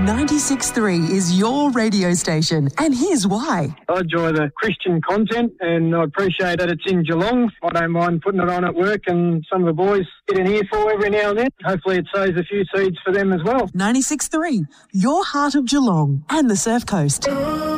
96.3 is your radio station, and here's why. I enjoy the Christian content, and I appreciate that it's in Geelong. I don't mind putting it on at work, and some of the boys get an earful every now and then. Hopefully it sows a few seeds for them as well. 96.3, your heart of Geelong and the Surf Coast.